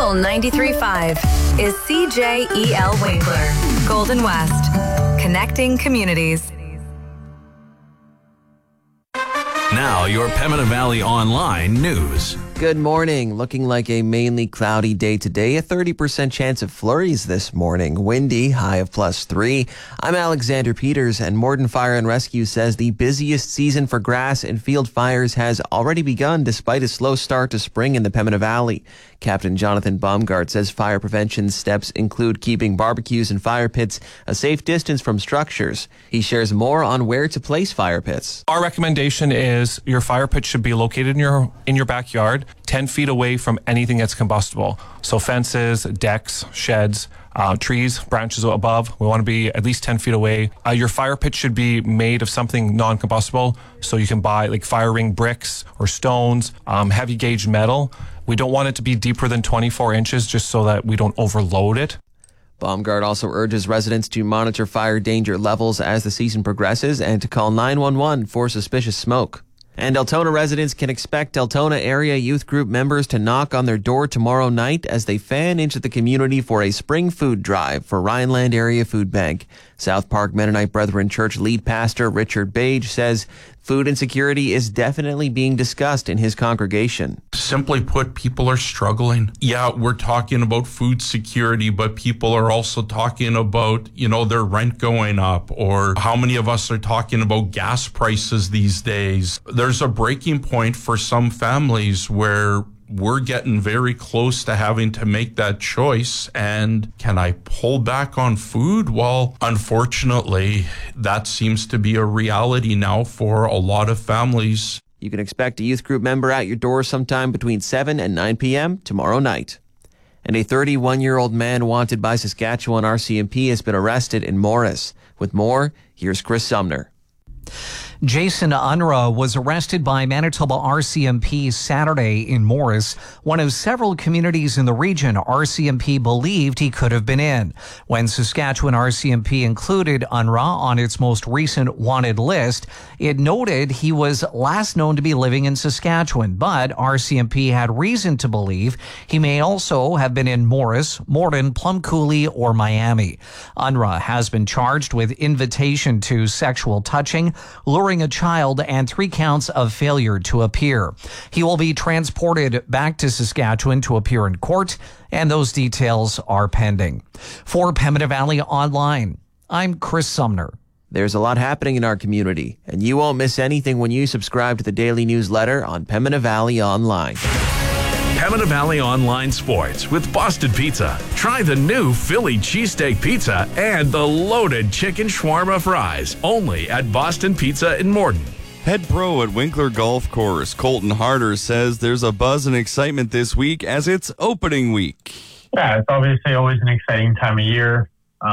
Fuel 93.5 is CJEL Winkler, Golden West, connecting communities. Now, your Pembina Valley Online news. Good morning. Looking like a mainly cloudy day today. A 30% chance of flurries this morning. Windy, high of +3. I'm Alexander Peters, and Morden Fire and Rescue says the busiest season for grass and field fires has already begun despite a slow start to spring in the Pembina Valley. Captain Jonathan Baumgart says fire prevention steps include keeping barbecues and fire pits a safe distance from structures. He shares more on where to place fire pits. Our recommendation is your fire pit should be located in your backyard, 10 feet away from anything that's combustible. So fences, decks, sheds, trees, branches above. We want to be at least 10 feet away. Your fire pit should be made of something non-combustible. So you can buy like fire ring bricks or stones, heavy gauge metal. We don't want it to be deeper than 24 inches just so that we don't overload it. Baumgart also urges residents to monitor fire danger levels as the season progresses and to call 911 for suspicious smoke. And Altona residents can expect Altona Area Youth Group members to knock on their door tomorrow night as they fan into the community for a spring food drive for Rhineland Area Food Bank. South Park Mennonite Brethren Church lead pastor Richard Bage says food insecurity is definitely being discussed in his congregation. Simply put, people are struggling. Yeah, we're talking about food security, but people are also talking about, their rent going up, or how many of us are talking about gas prices these days. There's a breaking point for some families where we're getting very close to having to make that choice. And can I pull back on food? Well, unfortunately, that seems to be a reality now for a lot of families. You can expect a youth group member at your door sometime between 7 and 9 p.m. tomorrow night. And a 31-year-old man wanted by Saskatchewan RCMP has been arrested in Morris. With more, here's Chris Sumner. Jason Unruh was arrested by Manitoba RCMP Saturday in Morris, one of several communities in the region RCMP believed he could have been in. When Saskatchewan RCMP included Unruh on its most recent wanted list, it noted he was last known to be living in Saskatchewan, but RCMP had reason to believe he may also have been in Morris, Morden, Plum Coulee, or Miami. Unruh has been charged with invitation to sexual touching, luring a child, and 3 counts of failure to appear. He will be transported back to Saskatchewan to appear in court, and those details are pending. For Pembina Valley Online, I'm Chris Sumner. There's a lot happening in our community, and you won't miss anything when you subscribe to the daily newsletter on Pembina Valley Online. Pembina Valley Online Sports with Boston Pizza. Try the new Philly cheesesteak pizza and the loaded chicken shawarma fries. Only at Boston Pizza in Morden. Head pro at Winkler Golf Course, Colton Harder, says there's a buzz and excitement this week as it's opening week. Yeah, it's obviously always an exciting time of year.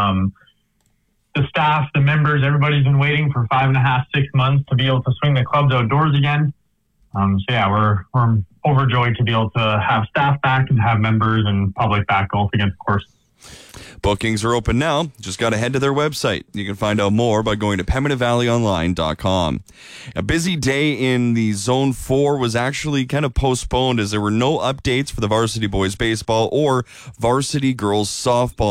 The staff, the members, everybody's been waiting for 5.5, 6 months to be able to swing the clubs outdoors again. We're overjoyed to be able to have staff back and have members and public back golf again, of course. Bookings are open now. Just got to head to their website. You can find out more by going to PembinaValleyOnline.com. A busy day in the Zone 4 was actually kind of postponed as there were no updates for the varsity boys baseball or varsity girls softball